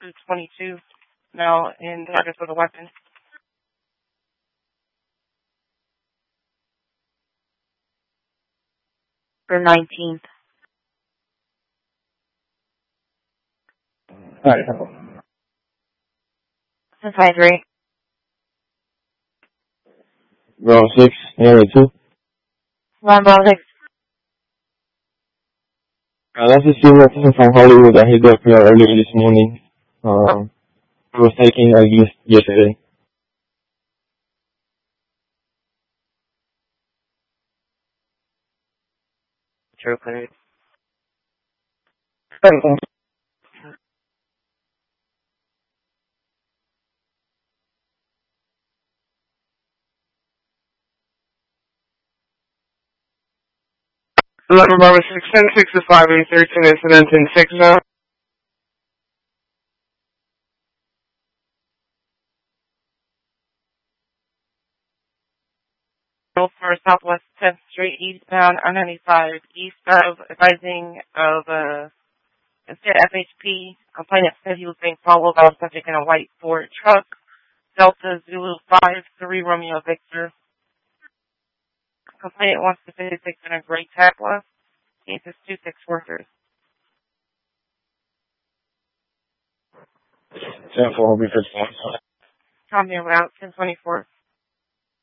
22 now in targets with a weapon. For 19th. Alright. 53. Bravo 6, area 2. Bravo 6. That's a student from Hollywood that hit up here earlier this morning. He was taking yesterday. True cleared. Number Bravo 6, 10, 6 to 5, 13 incident in 6 zone. For Southwest 10th Street, eastbound I-95, east of, advising of, instead FHP. Complainant said he was being followed by a subject in a white Ford truck. Delta Zulu 5-3 Romeo Victor. Complainant wants to 56 in a gray Tesla. Case is 26 workers. 10-4 will be 51. Copy about 1024.